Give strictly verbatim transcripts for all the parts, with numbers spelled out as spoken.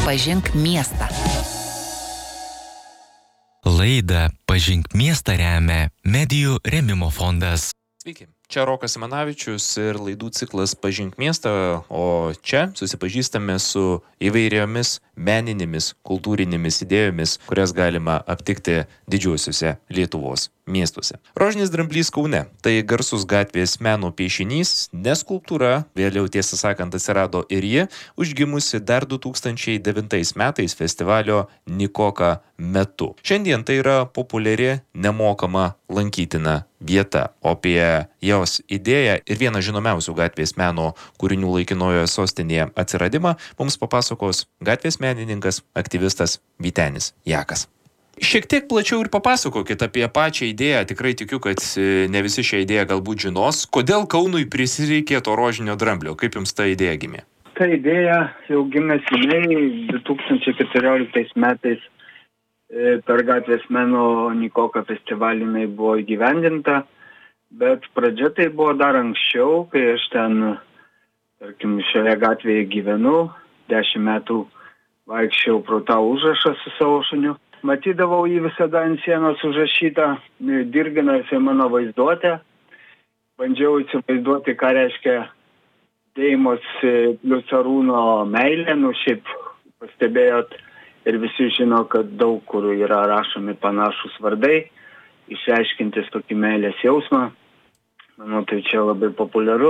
Pažink miestą. Laidą Pažink miestą remia Medijų rėmimo fondas. Sveiki, čia Rokas Simanavičius ir laidų ciklas Pažink miestą, o čia susipažįstame su įvairiomis meninėmis, kultūrinėmis idėjomis, kurias galima aptikti didžiuosiuose Lietuvos miestuose. Rožinis dramblys Kaune – tai garsus gatvės meno piešinys, ne skulptūra, vėliau tiesą sakant atsirado ir ji, užgimusi dar du tūkstančiai devintais metais festivalio Nikoka metu. Šiandien tai yra populiari, nemokama, lankytina vieta, o apie jos idėją ir vieną žinomiausių gatvės meno kūrinių laikinojoje sostinėje atsiradimą mums papasakos gatvės menininkas, aktyvistas Vytenis Jakas. Šiek tiek plačiau ir papasakokit apie pačią idėją, tikrai tikiu, kad ne visi šią idėją galbūt žinos. Kodėl Kaunui prisireikė to rožinio dramblio? Kaip jums ta idėja gimė? Ta idėja jau gimė seniai, du tūkstančiai keturioliktais metais per gatvės meno Nikoka festivalį jinai buvo įgyvendinta, bet pradžia tai buvo dar anksčiau, kai aš ten, tarkim, šioje gatvėje gyvenu, dešimt metų vaikščiau pro tą užrašą su savo šuniu. Matydavau jį visada ant sienos užrašytą, dirginasi mano vaizduotę. Bandžiau įsivaizduoti, ką reiškia Deimos plius Arūno meilė. Nu, šiaip pastebėjot ir visi žino, kad daug kur yra rašomi panašus vardai, išreiškintis tokį meilės jausmą. Manau, tai čia labai populiaru.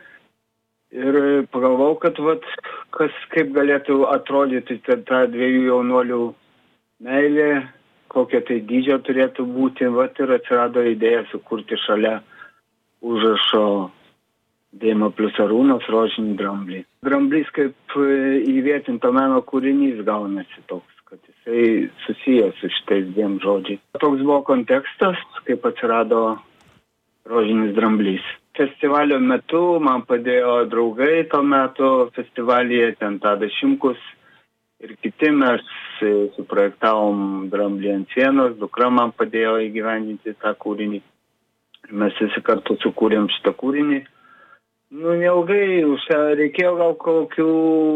Ir pagalvau, kad vat, kas kaip galėtų atrodyti ta dviejų jaunuolių meilė, kokia tai dydžio turėtų būti, vat ir atsirado idėja sukurti šalia užrašo Deimo plius Arūnas rožinį dramblį. Dramblys kaip įvietinto meno kūrinys gaunasi toks, kad jisai susijęs su šitais dviem žodžiais. Toks buvo kontekstas, kaip atsirado rožinis dramblys. Festivalio metu man padėjo draugai to metu festivalyje, ten Tadas Šimkus ir kiti, mes suprojektavom dramblį ant sienos, dukra man padėjo įgyvendinti tą kūrinį. Mes visi kartu sukūrėm šitą kūrinį. Nu, neilgai, reikėjo gal kokių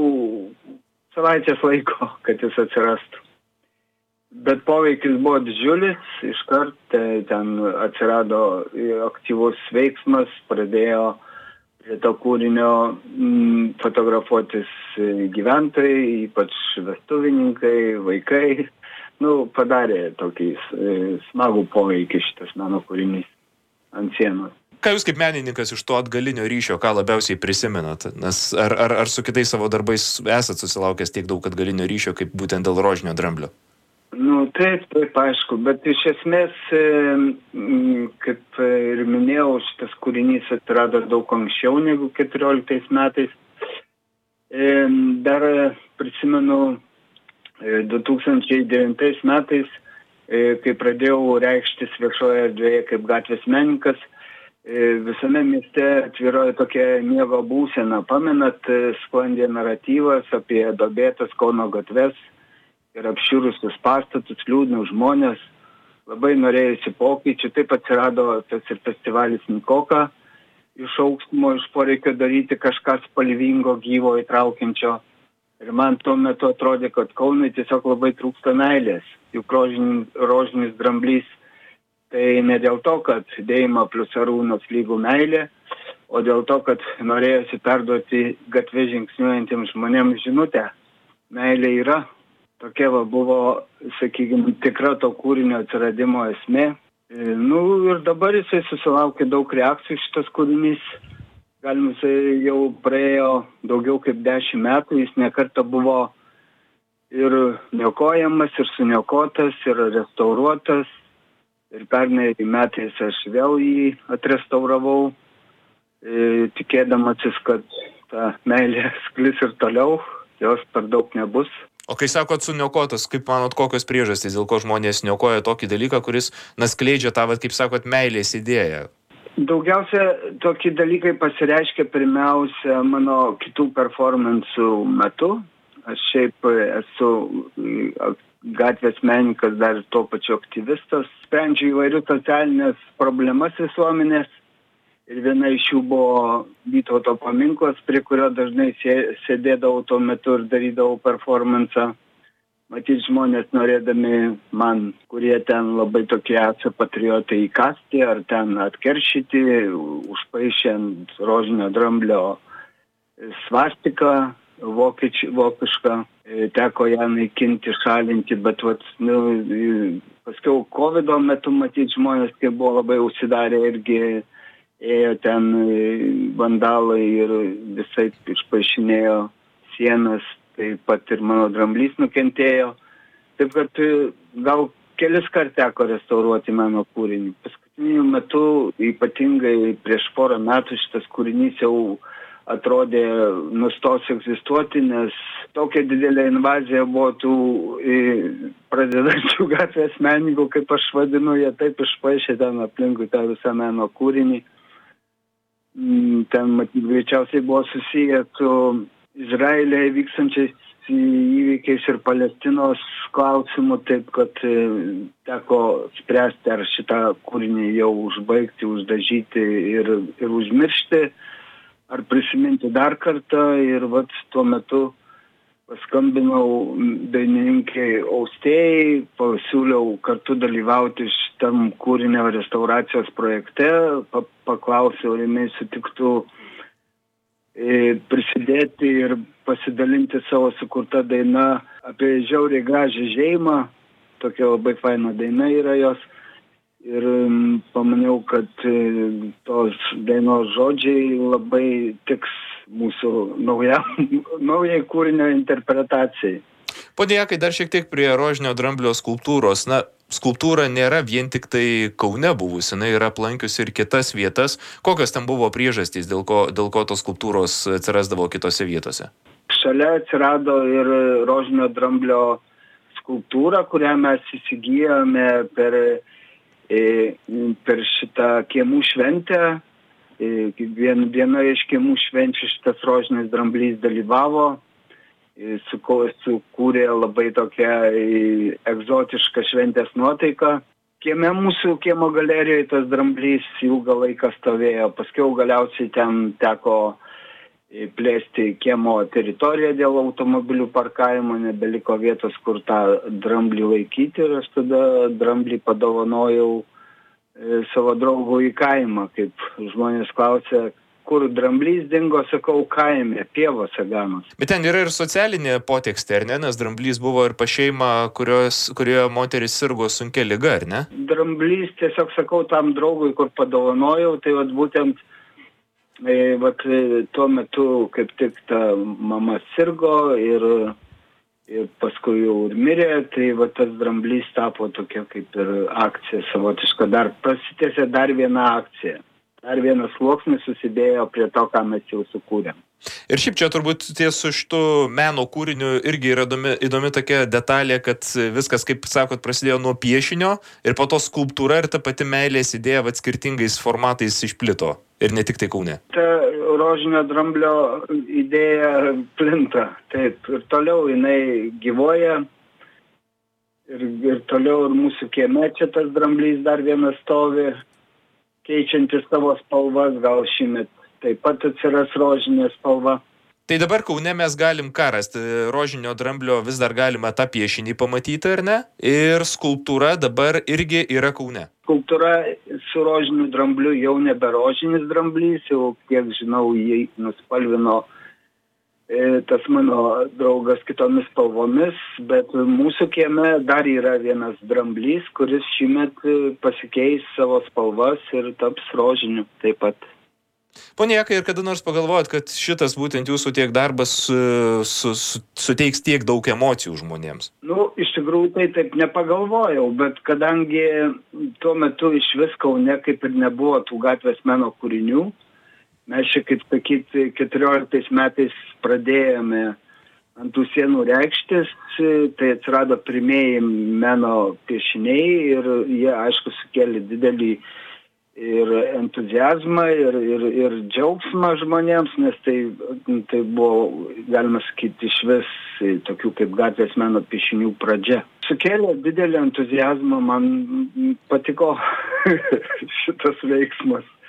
savaitės laiko, kad jis atsirastų. Bet poveikis buvo didžiulis, iškart ten atsirado aktyvus veiksmas, pradėjo prie to kūrinio fotografuotis gyventojai, ypač vestuvininkai, vaikai. Nu, padarė tokį smagų poveikį šitas meno kūrinys ant sienos. Ką jūs kaip menininkas iš to atgalinio ryšio, ką labiausiai prisimenat? Nes ar, ar, ar su kitais savo darbais esat susilaukęs tiek daug atgalinio ryšio, kaip būtent dėl rožinio dramblio? Nu, taip, taip, aišku, bet iš esmės, kaip ir minėjau, šitas kūrinys atsirado daug anksčiau negu keturioliktais metais. Dar prisimenu du tūkstančiai devintais metais, kai pradėjau reikštis viešoje erdvėje kaip gatvės menininkas, visame mieste atvirojo tokia miego būsena. Pamenat, sklandė naratyvas apie duobėtas Kauno gatves ir apširusius pastatus, liūdnus žmonės. Labai norėjusi pokyčių. Taip atsirado tas ir festivalis Nikoka iš aukštumo, iš poreikio daryti kažką spalvingo, gyvo, įtraukiančio. Ir man tuo metu atrodė, kad Kaunui tiesiog labai trūksta meilės. Juk rožinis, rožinis dramblys tai ne dėl to, kad Deima plius Arūnas lygų meilė, o dėl to, kad norėjosi perduoti gatvė žingsniuojantiems žmonėms žinutę. Meilė yra. Tokia va buvo, sakykime, tikra to kūrinio atsiradimo esmė. Nu ir dabar jisai susilaukė daug reakcijų šitas kūrinys. Galim, jisai jau praėjo daugiau kaip dešimt metų, jis nekartą buvo ir niokojamas, ir suniokotas, ir restauruotas. Ir pernai metais aš vėl jį atrestauravau, tikėdamasis, kad ta meilė sklis ir toliau, jos per daug nebus. O kai sakot suniokotas, kaip manot, kokios priežastys, dėl ko žmonės niokoja tokį dalyką, kuris naskleidžia tą, kaip sakot, meilės idėją? Daugiausia tokie dalykai pasireiškia pirmiausia mano kitų performansų metu. Aš šiaip esu gatvės menininkas, dar tuo pačiu aktyvistas. Sprendžiu įvairių socialinės problemas visuomenės Ir viena iš jų buvo Vytauto paminklas, prie kurio dažnai sėdėdavau tuo metu ir darydavau performansą. Matyt, žmonės norėdami man, kurie ten labai tokie esą patriotai, įkasti ar ten atkeršyti, užpaišė ant rožinio dramblio svastiką vokiečių, vokišką. Teko ją naikinti, šalinti, bet vat, nu, paskiau kovido metu, matyt, žmonės, kai buvo labai užsidarę, irgi ėjo ten vandalai ir visai išpaišinėjo sienas, taip pat ir mano dramblys nukentėjo. Taip kad gal kelis kart teko restauruoti mano kūrinį. Paskutiniu metu, ypatingai prieš porą metų, šitas kūrinys jau atrodė nustos egzistuoti, nes tokia didelė invazija buvo tų pradedančių gatvės menininkų, kaip aš vadinu, jie taip išpaišė ten aplinkui tą visą meno kūrinį. Ten, matyt, greičiausiai buvo susiję su Izraelyje vykstančiais įvykiais ir Palestinos klausimų, taip kad teko spręsti, ar šitą kūrinį jau užbaigti, uždažyti ir, ir užmiršti, ar prisiminti dar kartą. Ir vat tuo metu paskambinau dainininkai Austėjai, pasiūliau kartu dalyvauti šitam kūrinio restauracijos projekte, paklausiau, ar jinai sutiktų prisidėti ir pasidalinti savo sukurtą dainą apie žiauriai gražią šeimą. Tokia labai faina daina yra jos. Ir pamaniau, kad tos dainos žodžiai labai tiks mūsų nauja, naujai kūrinio interpretacijai. Pone Jakai, dar šiek tiek prie rožinio dramblio skulptūros. Na, skulptūra nėra vien tik tai Kaune buvusi, jinai yra aplankiusi ir kitas vietas. Kokios ten buvo priežastys, dėl ko, dėl ko tos skulptūros atsirasdavo kitose vietose? Šalia atsirado ir rožinio dramblio skulptūra, kurią mes įsigijome per, per šitą kiemų šventę. Viena iš kiemų švenčių šitas rožinis dramblys dalyvavo. Sukūrė labai tokią egzotišką šventės nuotaiką. Kieme mūsų kiemo galerijoje tas dramblys ilgą laiką stovėjo. Paskiau galiausiai ten teko plėsti kiemo teritoriją dėl automobilių parkavimo, nebeliko vietos, kur tą dramblį laikyti. Ir aš tada dramblį padovanojau savo draugų į kaimą, kaip žmonės klausė, kur dramblys dingo, sakau, kaime, pievose ganos. Bet ten yra ir socialinė potekstė, ar ne? Nes dramblys buvo ir pa šeimą, kurios, kurioje moteris sirgo sunkia liga, ar ne? Dramblys, tiesiog sakau, tam draugui, kur padovanojau, tai vat būtent e, vat, tuo metu kaip tik ta mama sirgo ir, ir paskui jau ir mirė, tai vat tas dramblys tapo tokia kaip ir akcija savotiška. Dar pasitėsė dar viena akcija. Dar vienas sluoksnis susidėjo prie to, ką mes jau sukūrėm. Ir šiaip čia turbūt ties su šitu meno kūriniu irgi yra įdomi, įdomi tokia detalė, kad viskas, kaip sakot, prasidėjo nuo piešinio ir po to skulptūra ir ta pati meilės idėja vat skirtingais formatais išplito. Ir ne tik tai Kaune. Ta rožinio dramblio idėja plinta. Taip, ir toliau jinai gyvoja. Ir, ir toliau ir mūsų kieme čia tas dramblys dar vienas stovi, keičiantis savo spalvas, gal šįmet taip pat atsiras rožinė spalva. Tai dabar Kaune mes galim ką rasti? Rožinio dramblio vis dar galima tą piešinį pamatyti, ar ne? Ir skulptūra dabar irgi yra Kaune. Skulptūra su rožiniu drambliu jau nebe rožinis dramblys, jau kiek žinau, jį nuspalvino e, tas mano draugas kitomis spalvomis, bet mūsų kieme dar yra vienas dramblys, kuris šįmet pasikeis savo spalvas ir taps rožiniu taip pat. Pone Jakai, ir kada nors pagalvojot, kad šitas būtent jūsų tiek darbas su, su, su, suteiks tiek daug emocijų žmonėms? Nu, iš tikrųjų tai taip nepagalvojau, bet kadangi tuo metu iš vis Kaune kaip ir nebuvo tų gatvės meno kūrinių, mes čia, kaip sakyti, keturioliktais metais pradėjome ant tų sienų reikštis, tai atsirado pirmieji meno piešiniai ir jie, aišku, sukėlė didelį ir entuziazmą, ir, ir, ir džiaugsmą žmonėms, nes tai, tai buvo, galima sakyti, iš vis tokių kaip gatvės meno piešinių pradžia. Sukėlė didelį entuziazmą, man patiko šitas veiksmas.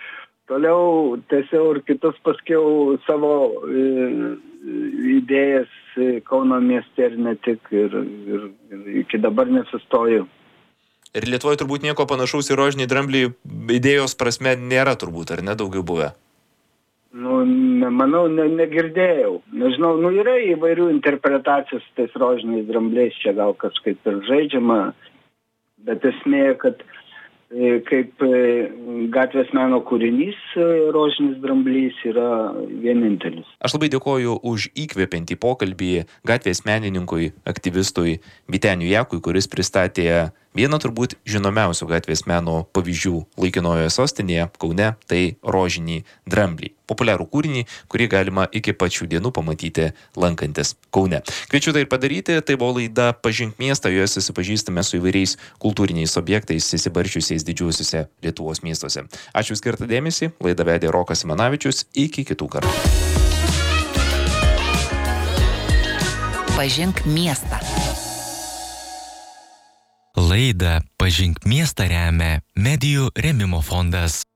toliau tęsiau ir kitus paskiau savo e, idėjas Kauno mieste ir ne tik, ir, ir, ir iki dabar nesustoju. Ir Lietuvoje turbūt nieko panašaus į rožinį dramblį idėjos prasme nėra turbūt, ar ne daugiau buvę? Nu, ne, manau, ne, negirdėjau. Nežinau, nu yra įvairių interpretacijų su tais rožiniais drambliais, čia gal kažkaip ir žaidžiama, bet esmė, kad kaip gatvės meno kūrinys rožinis dramblys yra vienintelis. Aš labai dėkoju už įkvepiantį pokalbį gatvės menininkui, aktyvistui Vyteniui Jakui, kuris pristatė vieną turbūt žinomiausių gatvės meno pavyzdžių laikinojoje sostinėje, Kaune, tai rožinį dramblį. Populiarų kūrinį, kurį galima iki pačių dienų pamatyti lankantis Kaune. Kviečiu tai ir padaryti, tai buvo laida Pažink miestą, joje susipažįstame su įvairiais kultūriniais objektais įsibarčiusiais didžiuosiuose Lietuvos miestuose. Ačiū skirtą dėmesį, laidą vedė Rokas Simanavičius, iki kitų kartų. Pažink miestą. Laidą Pažink miestą remia Medijų rėmimo fondas.